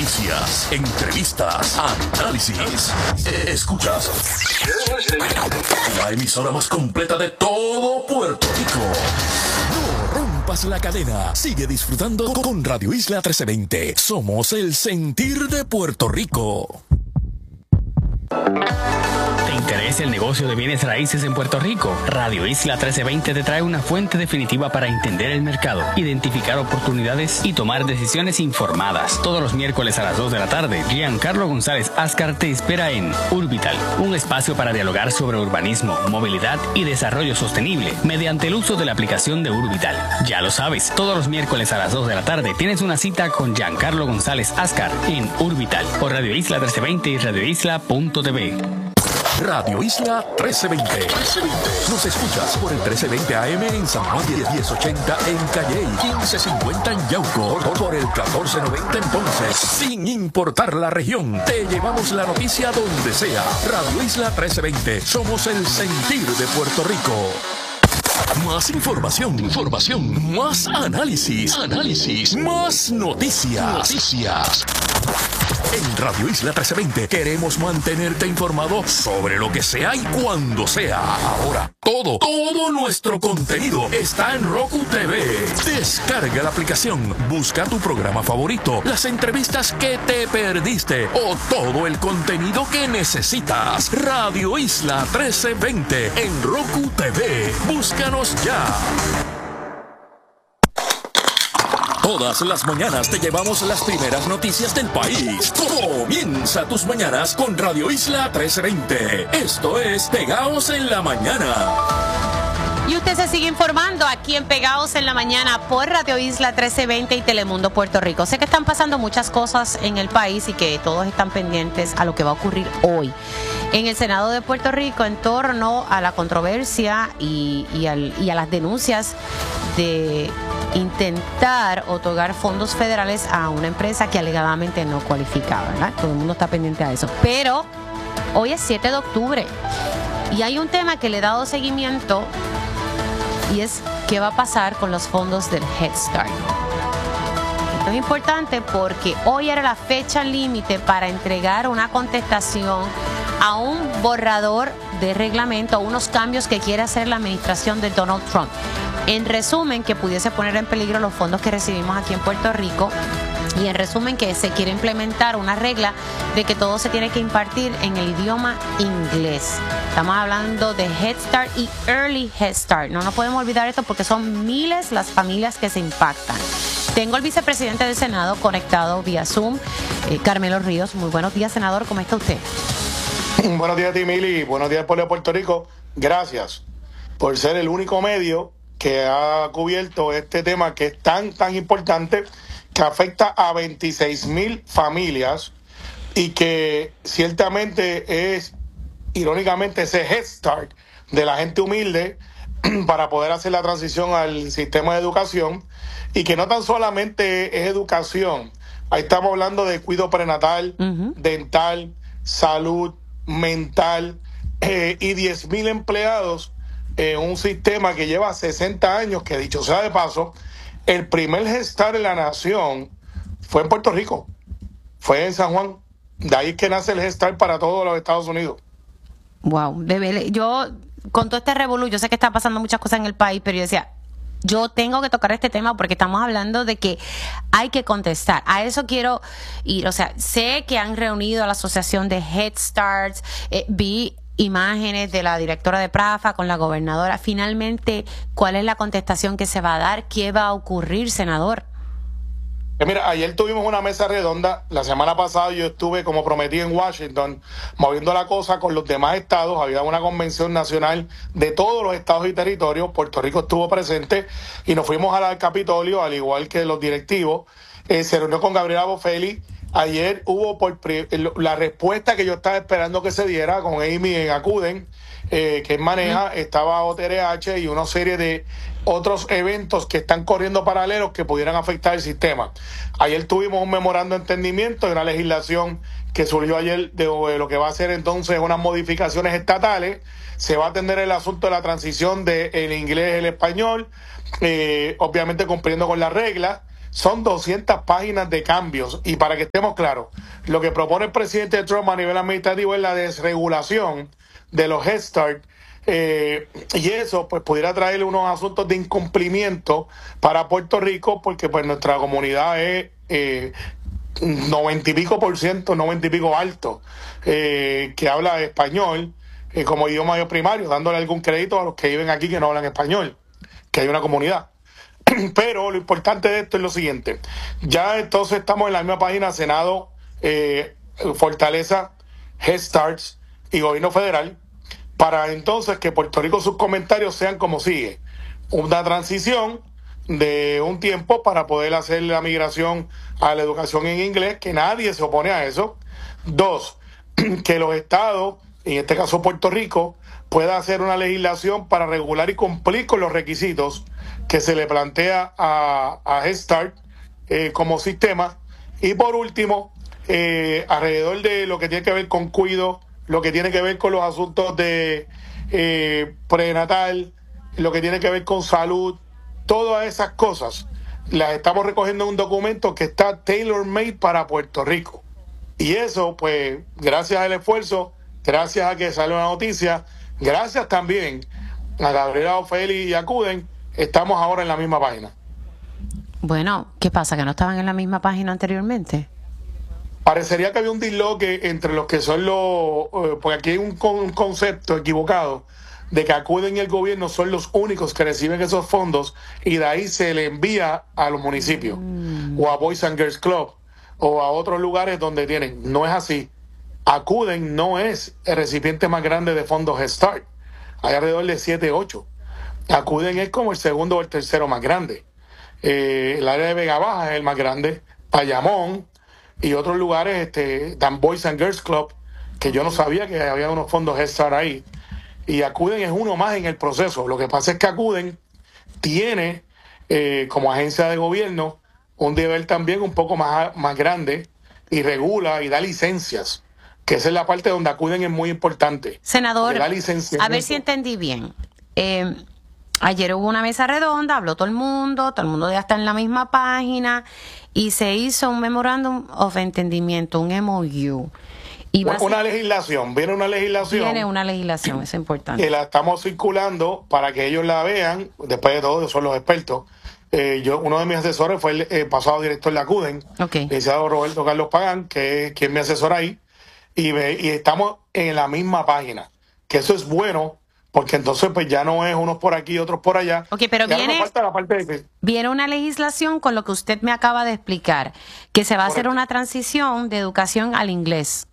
Noticias, entrevistas, análisis. Escuchas la emisora más completa de todo Puerto Rico. No rompas la cadena. Sigue disfrutando con Radio Isla 1320. Somos el sentir de Puerto Rico. ¿Te interesa el negocio de bienes raíces en Puerto Rico? Radio Isla 1320 te trae una fuente definitiva para entender el mercado, identificar oportunidades y tomar decisiones informadas. Todos los miércoles a las 2 de la tarde, Giancarlo González Ascar te espera en Urbital, un espacio para dialogar sobre urbanismo, movilidad y desarrollo sostenible mediante el uso de la aplicación de Urbital. Ya lo sabes, todos los miércoles a las 2 de la tarde tienes una cita con Giancarlo González Ascar en Urbital por Radio Isla 1320 y radioisla.tv. Radio Isla 1320. Nos escuchas por el 1320 AM en San Juan, 1080 en Calley, 1550 en Yauco, por el 1490 en Ponce. Sin importar la región, te llevamos la noticia donde sea. Radio Isla 1320. Somos el sentir de Puerto Rico. Más información, más análisis, más noticias. En Radio Isla 1320 queremos mantenerte informado sobre lo que sea y cuando sea. Ahora, todo nuestro contenido está en Roku TV. Descarga la aplicación, busca tu programa favorito, las entrevistas que te perdiste o todo el contenido que necesitas. Radio Isla 1320 en Roku TV. Búscanos ya. Todas las mañanas te llevamos las primeras noticias del país. Comienza tus mañanas con Radio Isla 1320. Esto es Pegaos en la Mañana. Y usted se sigue informando aquí en Pegaos en la Mañana por Radio Isla 1320 y Telemundo Puerto Rico. Sé que están pasando muchas cosas en el país y que todos están pendientes a lo que va a ocurrir hoy en el Senado de Puerto Rico en torno a la controversia y a las denuncias de intentar otorgar fondos federales a una empresa que alegadamente no cualificaba, ¿verdad? Todo el mundo está pendiente a eso. Pero hoy es 7 de octubre y hay un tema que le he dado seguimiento y es qué va a pasar con los fondos del Head Start. Esto es importante porque hoy era la fecha límite para entregar una contestación a un borrador de reglamento, a unos cambios que quiere hacer la administración de Donald Trump. En resumen, que pudiese poner en peligro los fondos que recibimos aquí en Puerto Rico. Y en resumen, que se quiere implementar una regla de que todo se tiene que impartir en el idioma inglés. Estamos hablando de Head Start y Early Head Start. No nos podemos olvidar esto porque son miles las familias que se impactan. Tengo al vicepresidente del Senado conectado vía Zoom, Carmelo Ríos. Muy buenos días, senador. ¿Cómo está usted? Buenos días, Timili. Buenos días, pueblo de Puerto Rico. Gracias por ser el único medio que ha cubierto este tema que es tan importante, que afecta a 26,000 familias y que ciertamente es, irónicamente, ese Head Start de la gente humilde para poder hacer la transición al sistema de educación, y que no tan solamente es educación, ahí estamos hablando de cuidado prenatal, dental, salud, mental, y 10,000 empleados en un sistema que lleva 60 años, que dicho sea de paso, el primer Head Start en la nación fue en Puerto Rico, fue en San Juan. De ahí es que nace el Head Start para todos los Estados Unidos. Wow, bebé, yo con todo este revolú, yo sé que está pasando muchas cosas en el país, pero yo decía, yo tengo que tocar este tema porque estamos hablando de que hay que contestar. A eso quiero ir. O sea, sé que han reunido a la asociación de Head Starts, vi imágenes de la directora de PRAFA con la gobernadora. Finalmente, ¿cuál es la contestación que se va a dar? ¿Qué va a ocurrir, senador? Mira, ayer tuvimos una mesa redonda. La semana pasada yo estuve, como prometí, en Washington, moviendo la cosa con los demás estados. Había una convención nacional de todos los estados y territorios. Puerto Rico estuvo presente y nos fuimos al Capitolio, al igual que los directivos. Se reunió con Gabriela Boffelli. Ayer hubo la respuesta que yo estaba esperando que se diera con Amy en Acuden, que maneja, estaba OTRH y una serie de otros eventos que están corriendo paralelos que pudieran afectar el sistema. Ayer tuvimos un memorando de entendimiento de una legislación que surgió ayer de lo que va a ser entonces unas modificaciones estatales. Se va a atender el asunto de la transición del inglés al español, obviamente cumpliendo con las reglas. son 200 páginas de cambios. Y para que estemos claros, lo que propone el presidente Trump a nivel administrativo es la desregulación de los Head Start, y eso pues pudiera traerle unos asuntos de incumplimiento para Puerto Rico, porque pues nuestra comunidad es 90 y pico por ciento, 90 y pico alto, que habla español como idioma primario, dándole algún crédito a los que viven aquí que no hablan español, que hay una comunidad. Pero lo importante de esto es lo siguiente: ya entonces estamos en la misma página Senado, Fortaleza, Head Starts y Gobierno Federal, para entonces que Puerto Rico sus comentarios sean como sigue: una transición de un tiempo para poder hacer la migración a la educación en inglés, que nadie se opone a eso. 2, que los estados, en este caso Puerto Rico, pueda hacer una legislación para regular y cumplir con los requisitos que se le plantea a Head Start como sistema. Y por último, alrededor de lo que tiene que ver con cuido, lo que tiene que ver con los asuntos de prenatal, lo que tiene que ver con salud, todas esas cosas las estamos recogiendo en un documento que está tailor-made para Puerto Rico. Y eso, pues, gracias al esfuerzo, gracias a que salió la noticia, gracias también a Gabriela Ofeli y Acuden, estamos ahora en la misma página. Bueno, ¿qué pasa? ¿Que no estaban en la misma página anteriormente? Parecería que había un disloque entre los que son los... porque aquí hay un concepto equivocado de que Acuden y el gobierno son los únicos que reciben esos fondos y de ahí se le envía a los municipios o a Boys and Girls Club o a otros lugares donde tienen. No es así. Acuden no es el recipiente más grande de fondos Head Start. Hay alrededor de 7, 8. Acuden es como el segundo o el tercero más grande. El área de Vega Baja es el más grande. Bayamón y otros lugares, dan Boys and Girls Club, que yo no sabía que había unos fondos Head Start ahí. Y Acuden es uno más en el proceso. Lo que pasa es que Acuden tiene, como agencia de gobierno, un deber también un poco más grande y regula y da licencias, que esa es la parte donde Acuden es muy importante. Senador, a ver si entendí bien. Ayer hubo una mesa redonda, habló todo el mundo ya está en la misma página y se hizo un Memorandum of Entendimiento, un MOU. Y una legislación, viene una legislación. Viene una legislación, eso es importante. Que la estamos circulando para que ellos la vean, después de todo, son los expertos. Uno de mis asesores fue el pasado director de Acuden, el licenciado Roberto Carlos Pagán, que es quien me asesora ahí, y estamos en la misma página, que eso es bueno, porque entonces pues ya no es unos por aquí y otros por allá. Pero viene, falta la parte de... viene una legislación con lo que usted me acaba de explicar, que se va a hacer una transición de educación al inglés.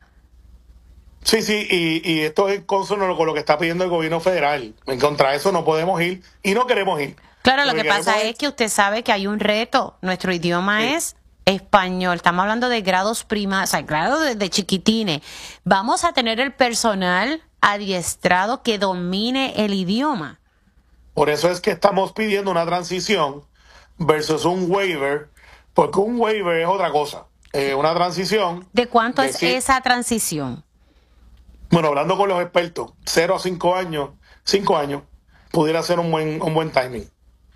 Sí, y esto es consono con lo que está pidiendo el gobierno federal. En contra de eso no podemos ir y no queremos ir. Claro, lo que pasa es que usted sabe que hay un reto. Nuestro idioma es español. Estamos hablando de grados primarios, o sea, grados de chiquitines. Vamos a tener el personal adiestrado que domine el idioma. Por eso es que estamos pidiendo una transición versus un waiver, porque un waiver es otra cosa. Una transición... ¿De cuánto es esa transición? Bueno, hablando con los expertos, 0 a 5 años, 5 años, pudiera ser un buen timing.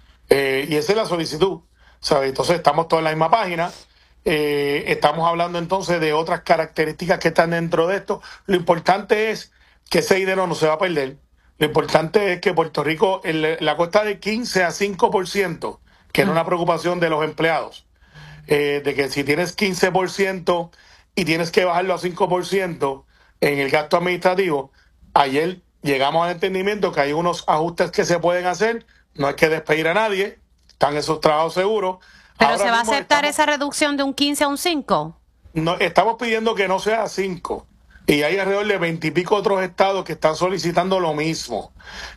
Y esa es la solicitud, ¿sabes? Entonces estamos todos en la misma página. Estamos hablando entonces de otras características que están dentro de esto. Lo importante es que ese dinero no se va a perder. Lo importante es que Puerto Rico, la cuesta de 15 a 5%, que era una preocupación de los empleados, de que si tienes 15% y tienes que bajarlo a 5%, en el gasto administrativo, ayer llegamos al entendimiento que hay unos ajustes que se pueden hacer, no hay que despedir a nadie, están esos trabajos seguros. ¿Pero se va a aceptar esa reducción de un 15 a un 5? No, estamos pidiendo que no sea 5, y hay alrededor de 20 y pico otros estados que están solicitando lo mismo.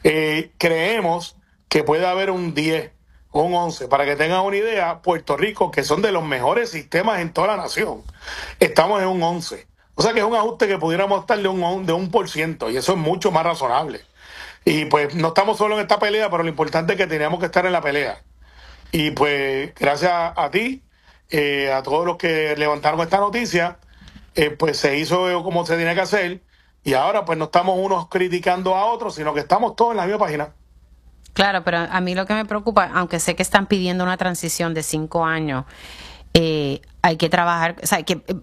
Creemos que puede haber un 10 o un 11, para que tengan una idea, Puerto Rico, que son de los mejores sistemas en toda la nación, estamos en un 11. O sea que es un ajuste que pudiéramos estar de un 1%, y eso es mucho más razonable. Y pues no estamos solo en esta pelea, pero lo importante es que teníamos que estar en la pelea. Y pues gracias a ti, a todos los que levantaron esta noticia, pues se hizo como se tenía que hacer, y ahora pues no estamos unos criticando a otros, sino que estamos todos en la misma página. Claro, pero a mí lo que me preocupa, aunque sé que están pidiendo una transición de 5 años, hay que trabajar, o sea, hay que